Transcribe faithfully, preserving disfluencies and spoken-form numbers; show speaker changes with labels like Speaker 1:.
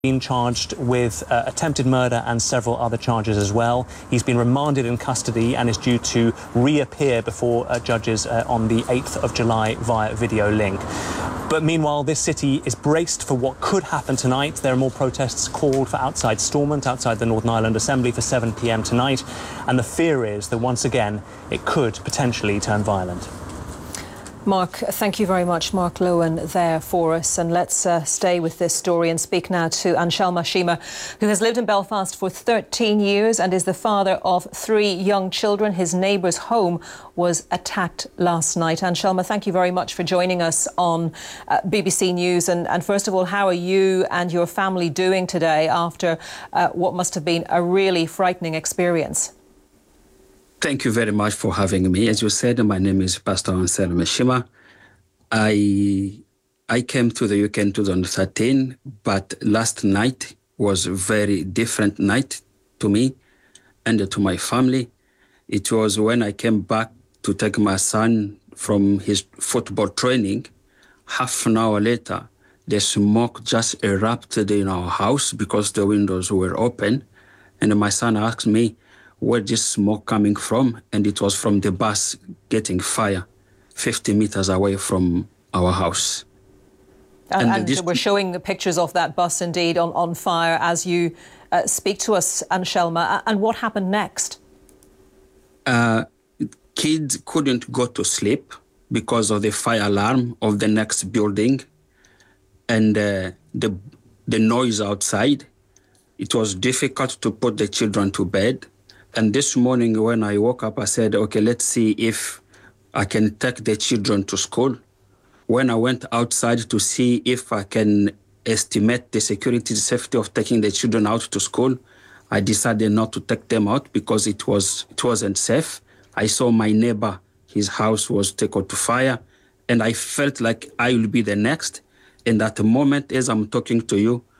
Speaker 1: Been charged with uh, attempted murder and several other charges as well. He's been remanded in custody and is due to reappear before uh, judges uh, on the eighth of July via video link. But meanwhile, this city is braced for what could happen tonight. There are more protests called for outside Stormont, outside the Northern Ireland Assembly for seven p m tonight. And the fear is that once again, it could potentially turn violent.
Speaker 2: Mark, thank you very much. Mark Lohan there for us. And let's uh, stay with this story and speak now to Anshelma Shima, who has lived in Belfast for thirteen years and is the father of three young children. His neighbour's home was attacked last night. Anshelma, thank you very much for joining us on uh, B B C News. And, and first of all, how are you and your family doing today after uh, what must have been a really frightening experience?
Speaker 3: Thank you very much for having me. As you said, my name is Pastor Anshelma Shima. I I came to the U K in two thousand thirteen, but last night was a very different night to me and to my family. It was when I came back to take my son from his football training. Half an hour later, the smoke just erupted in our house because the windows were open. And my son asked me, where this smoke coming from? And it was from the bus getting fire fifty meters away from our house.
Speaker 2: And, and, and we're showing the pictures of that bus indeed on, on fire as you uh, speak to us, Anshelma. And what happened next?
Speaker 3: Uh, kids couldn't go to sleep because of the fire alarm of the next building and uh, the, the noise outside. It was difficult to put the children to bed. And this morning when I woke up, I said, okay, let's see if I can take the children to school. When I went outside to see if I can estimate the security, the safety of taking the children out to school, I decided not to take them out because it, was, it wasn't safe. I saw my neighbor, his house was taken to fire, and I felt like I will be the next. And at the moment, as I'm talking to you,